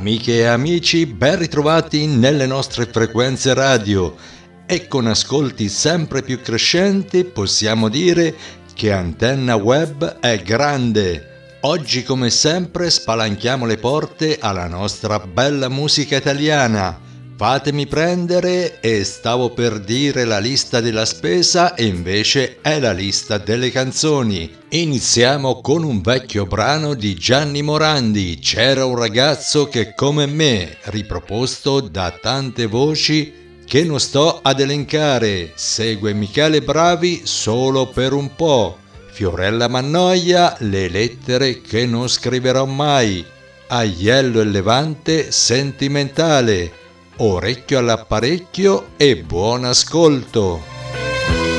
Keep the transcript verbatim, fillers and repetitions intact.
Amiche e amici, ben ritrovati nelle nostre frequenze radio e con ascolti sempre più crescenti possiamo dire che Antenna Web è grande. Oggi come sempre spalanchiamo le porte alla nostra bella musica italiana. Fatemi prendere e stavo per dire la lista della spesa e invece è la lista delle canzoni. Iniziamo con un vecchio brano di Gianni Morandi, C'era un ragazzo che come me, riproposto da tante voci che non sto ad elencare. Segue Michele Bravi, Solo per un po'. Fiorella Mannoia, Le lettere che non scriverò mai. Aiello e Levante, Sentimentale. Orecchio all'apparecchio e buon ascolto!